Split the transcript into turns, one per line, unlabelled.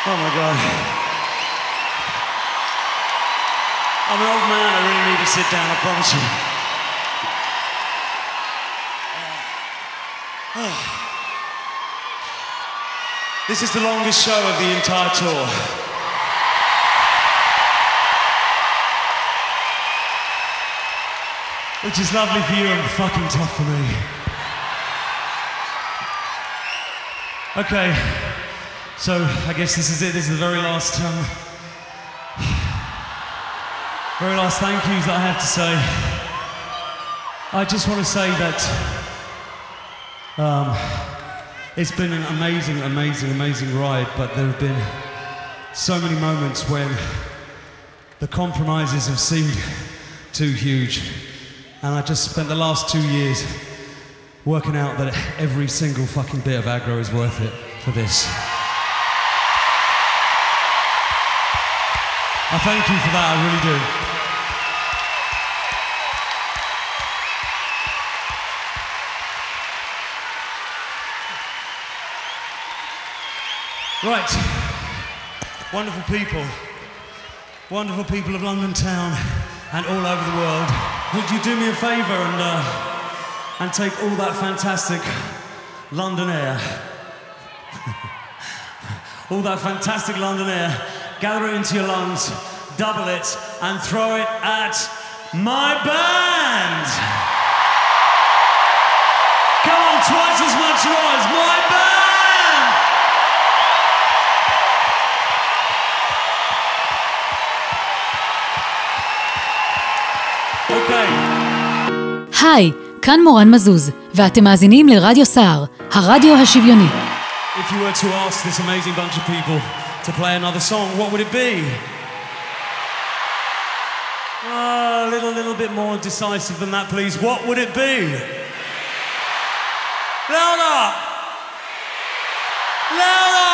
Oh my God. I'm an old man, I really need to sit down, I promise you. This is the longest show of the entire tour. Which is lovely for you and fucking tough for me. Okay, so I guess this is it. This is the very last thank yous that I have to say. I just want to say that it's been an amazing, amazing, amazing ride, but there have been so many moments when the compromises have seemed too huge. And I just spent the last 2 years working out that every single fucking bit of aggro is worth it for this. I thank you for that, I really do. Right, wonderful people of London town and all over the world. Would you do me a favour and take all that fantastic London air, all that fantastic London air, gather it into your lungs, double it, and throw it at my band! Come on, twice as much noise, my band!
היי, כאן מורן מזוז, ואתם מאזינים לרדיו סער, הרדיו השוויוני.
If you were to ask this amazing bunch of people to play another song, what would it be? A little bit more decisive than that, please. What would it be? Louder! Louder!